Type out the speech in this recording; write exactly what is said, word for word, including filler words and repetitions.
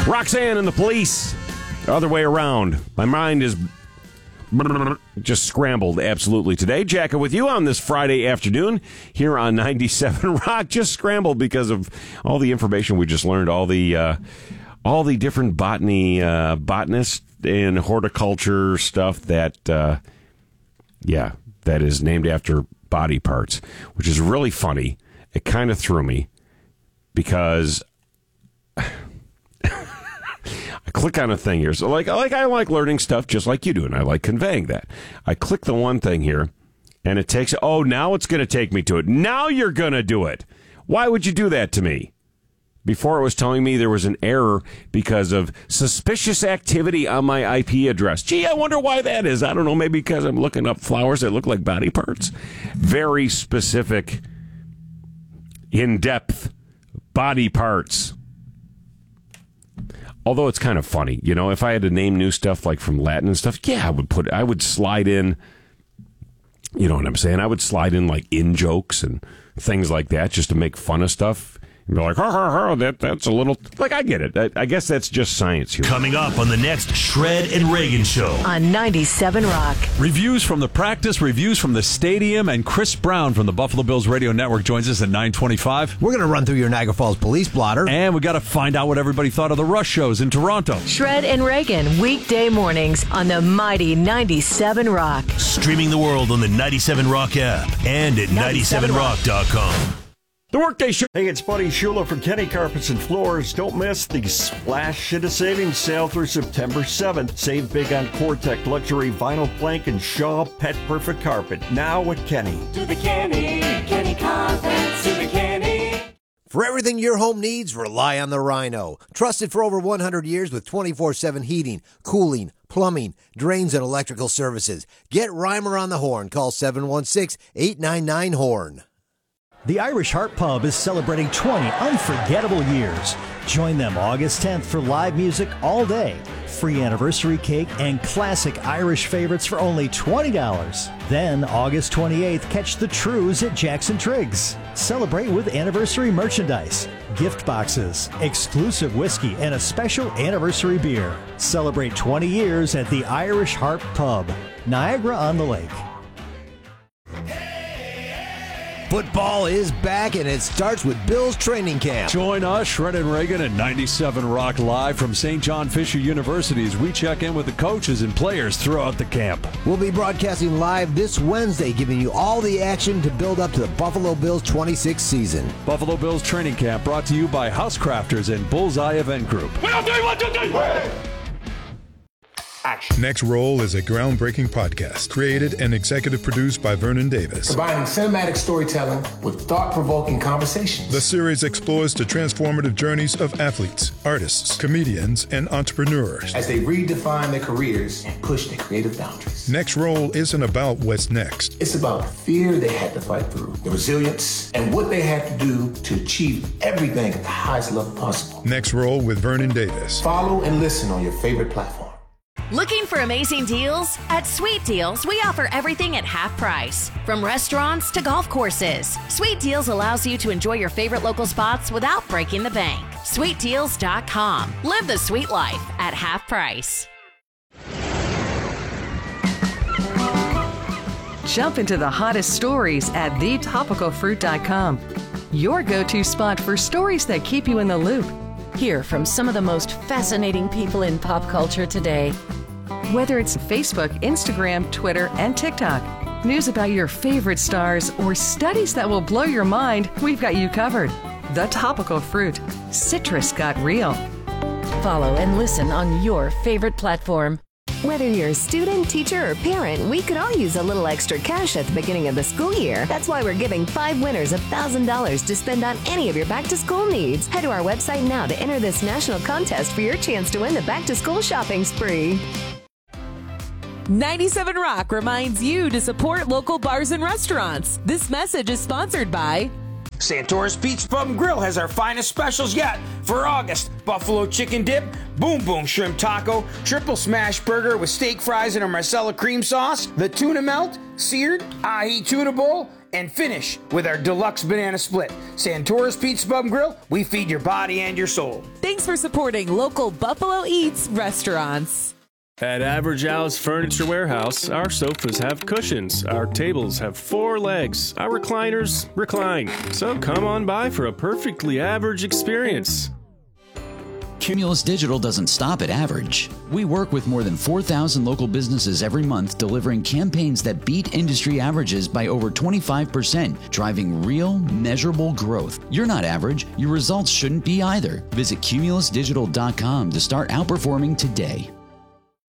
Roxanne and the Police. The other way around. My mind is just scrambled absolutely today. Jacka with you on this Friday afternoon here on ninety-seven Rock. Just scrambled because of all the information we just learned, all the uh, all the different botany, uh, botanist and horticulture stuff that, uh, yeah, that is named after body parts, which is really funny. It kind of threw me because I click on a thing here. So like, like I like learning stuff just like you do, and I like conveying that. I click the one thing here, and it takes, oh, now it's going to take me to it. Now you're going to do it. Why would you do that to me? Before it was telling me there was an error because of suspicious activity on my I P address. Gee, I wonder why that is. I don't know, maybe because I'm looking up flowers that look like body parts. Very specific, in-depth body parts. Although it's kind of funny, you know, if I had to name new stuff like from Latin and stuff, yeah, I would put, I would slide in, you know what I'm saying? I would slide in like in jokes and things like that just to make fun of stuff. And be like, ha, ha, ha, that, that's a little, like, I get it. I, I guess that's just science here. Coming up on the next Shred and Reagan Show. On ninety-seven Rock. Reviews from the practice, reviews from the stadium, and Chris Brown from the Buffalo Bills Radio Network joins us at nine twenty-five. We're going to run through your Niagara Falls police blotter. And we got to find out what everybody thought of the Rush shows in Toronto. Shred and Reagan, weekday mornings on the mighty ninety-seven Rock. Streaming the world on the ninety-seven Rock app and at ninety-seven rock dot com. The Workday Show. Hey, it's Buddy Shula from Kenny Carpets and Floors. Don't miss the Splash Shit of Savings sale through September seventh. Save big on Core-Tech luxury vinyl plank and Shaw Pet Perfect carpet. Now at Kenny. To the Kenny, Kenny Carpets, to the Kenny. For everything your home needs, rely on the Rhino. Trusted for over one hundred years with twenty-four seven heating, cooling, plumbing, drains, and electrical services. Get Reimer on the horn. Call seven one six, eight nine nine, HORN. The Irish Heart Pub is celebrating twenty unforgettable years. Join them August tenth for live music all day, free anniversary cake, and classic Irish favorites for only twenty dollars. Then August twenty-eighth, catch the Trues at Jackson Triggs. Celebrate with anniversary merchandise, gift boxes, exclusive whiskey, and a special anniversary beer. Celebrate twenty years at the Irish Heart Pub, Niagara-on-the-Lake. Football is back, and it starts with Bills training camp. Join us, Shred and Reagan, at ninety-seven Rock live from Saint John Fisher University as we check in with the coaches and players throughout the camp. We'll be broadcasting live this Wednesday, giving you all the action to build up to the Buffalo Bills twenty-six season. Buffalo Bills training camp brought to you by Housecrafters and Bullseye Event Group. One, two, one, two, three. Action. Next Roll is a groundbreaking podcast created and executive produced by Vernon Davis. Combining cinematic storytelling with thought-provoking conversations. The series explores the transformative journeys of athletes, artists, comedians, and entrepreneurs as they redefine their careers and push their creative boundaries. Next Roll isn't about what's next. It's about the fear they had to fight through, the resilience, and what they had to do to achieve everything at the highest level possible. Next Roll with Vernon Davis. Follow and listen on your favorite platform. Looking for amazing deals? At Sweet Deals, we offer everything at half price. From restaurants to golf courses, Sweet Deals allows you to enjoy your favorite local spots without breaking the bank. sweet deals dot com. Live the sweet life at half price. Jump into the hottest stories at the topical fruit dot com. Your go-to spot for stories that keep you in the loop. Hear from some of the most fascinating people in pop culture today. Whether it's Facebook, Instagram, Twitter, and TikTok, news about your favorite stars, or studies that will blow your mind, we've got you covered. The Topical Fruit. Citrus got real. Follow and listen on your favorite platform. Whether you're a student, teacher, or parent, we could all use a little extra cash at the beginning of the school year. That's why we're giving five winners one thousand dollars to spend on any of your back-to-school needs. Head to our website now to enter this national contest for your chance to win the back-to-school shopping spree. ninety-seven Rock reminds you to support local bars and restaurants. This message is sponsored by Santora's Beach Pub and Grill has our finest specials yet for August. Buffalo chicken dip, boom boom shrimp taco, triple smash burger with steak fries and a Marcella cream sauce, the tuna melt, seared, ahi tuna bowl, and finish with our deluxe banana split. Santora's Pizza Pub and Grill, we feed your body and your soul. Thanks for supporting local Buffalo Eats restaurants. At Average Al's Furniture Warehouse, our sofas have cushions, our tables have four legs, our recliners recline. So come on by for a perfectly average experience. Cumulus Digital doesn't stop at average. We work with more than four thousand local businesses every month, delivering campaigns that beat industry averages by over twenty-five percent, driving real, measurable growth. You're not average. Your results shouldn't be either. Visit cumulus digital dot com to start outperforming today.